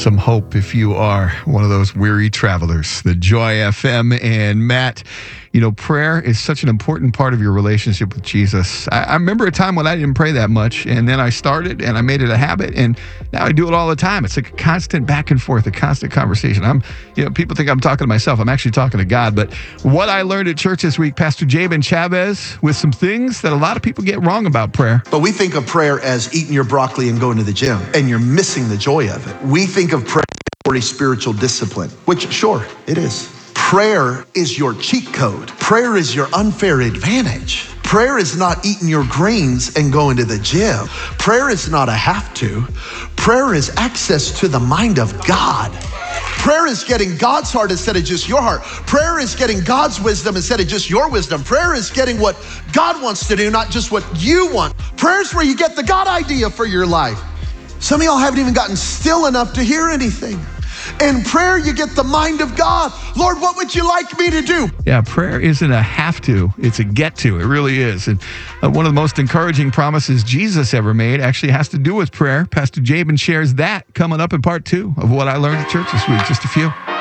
some hope if you are one of those weary travelers. The Joy FM and Matt, prayer is such an important part of your relationship with Jesus. I remember a time when I didn't pray that much, and then I started and I made it a habit, and now I do it all the time. It's like a constant back and forth, a constant conversation. People think I'm talking to myself. I'm actually talking to God. But what I learned at church this week, Pastor Jabin Chavez, with some things that a lot of people get wrong about prayer. But we think of prayer as eating your broccoli and going to the gym, and you're missing the joy of it. We think of prayer as a spiritual discipline, which sure, it is. Prayer is your cheat code. Prayer is your unfair advantage. Prayer is not eating your grains and going to the gym. Prayer is not a have to. Prayer is access to the mind of God. Prayer is getting God's heart instead of just your heart. Prayer is getting God's wisdom instead of just your wisdom. Prayer is getting what God wants to do, not just what you want. Prayer is where you get the God idea for your life. Some of y'all haven't even gotten still enough to hear anything. In prayer, you get the mind of God. Lord, what would you like me to do? Yeah, prayer isn't a have to, it's a get to. It really is. And one of the most encouraging promises Jesus ever made actually has to do with prayer. Pastor Jabin shares that coming up in part 2 of what I learned at church this week. Just a few.